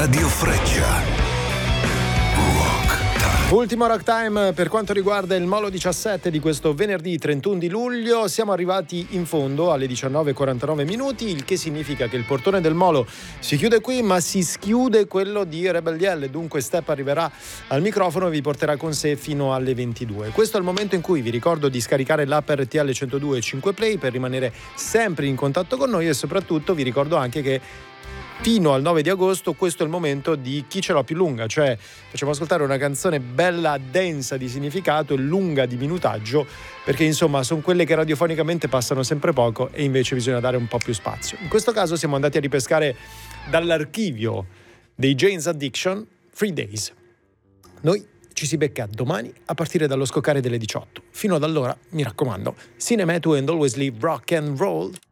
Radio Freccia. Ultimo Rock Time per quanto riguarda il Molo 17 di questo venerdì 31 di luglio. Siamo arrivati in fondo alle 19:49 minuti, il che significa che il portone del Molo si chiude qui, ma si schiude quello di Rebel Yell. Dunque Step arriverà al microfono e vi porterà con sé fino alle 22. Questo è il momento in cui vi ricordo di scaricare l'app RTL 102.5 Play per rimanere sempre in contatto con noi, e soprattutto vi ricordo anche che fino al 9 di agosto questo è il momento di Chi ce l'ha più lunga, cioè facciamo ascoltare una canzone bella, densa di significato e lunga di minutaggio, perché insomma sono quelle che radiofonicamente passano sempre poco e invece bisogna dare un po' più spazio. In questo caso siamo andati a ripescare dall'archivio dei Jane's Addiction, Free Days. Noi ci si becca domani a partire dallo scoccare delle 18. Fino ad allora, mi raccomando, Cinemetu and Always Leave Rock and Roll.